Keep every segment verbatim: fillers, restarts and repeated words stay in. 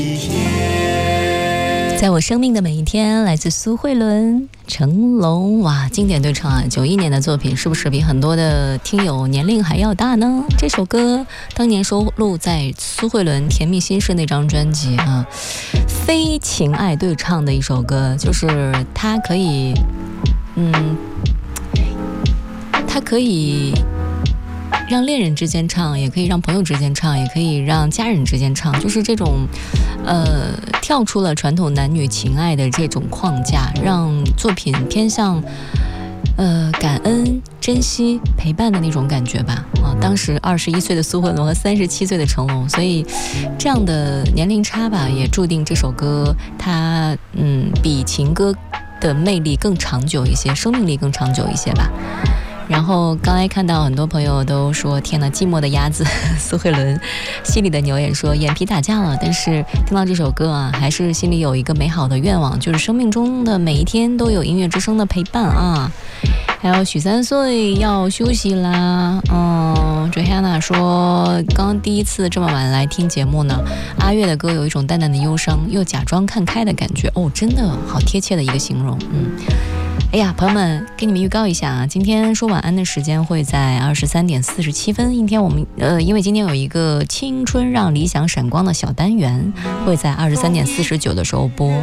在我生命的每一天，来自苏慧伦、成龙。哇，经典对唱啊！九一年的作品，是不是比很多的听友年龄还要大呢？这首歌当年收录在苏慧伦《甜蜜心事》那张专辑啊，非情爱对唱的一首歌，就是它可以，嗯，它可以让恋人之间唱，也可以让朋友之间唱，也可以让家人之间唱，就是这种呃跳出了传统男女情爱的这种框架，让作品偏向呃感恩、珍惜、陪伴的那种感觉吧。啊，当时二十一岁的苏慧伦和三十七岁的成龙，所以这样的年龄差吧，也注定这首歌它嗯比情歌的魅力更长久一些，生命力更长久一些吧。然后刚才看到很多朋友都说天哪，寂寞的鸭子苏慧伦，心里的牛也说眼皮打架了，但是听到这首歌啊，还是心里有一个美好的愿望，就是生命中的每一天都有音乐之声的陪伴啊。还有许三岁要休息啦，嗯 Johanna 说刚第一次这么晚来听节目呢，阿月的歌有一种淡淡的忧伤，又假装看开的感觉，哦，真的好贴切的一个形容。嗯，哎呀，朋友们，给你们预告一下啊，今天说晚安的时间会在二十三点四十七分。今天我们呃，因为今天有一个青春让理想闪光的小单元，会在二十三点四十九的时候播，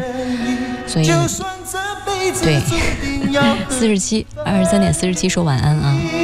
所以对四十七二十三点四十七说晚安啊。